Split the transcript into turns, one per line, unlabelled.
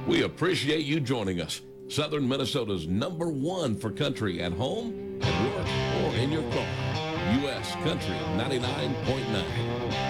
We appreciate you joining us. Southern Minnesota's #1 for country at home, at work, or in your car. U.S. Country 99.9.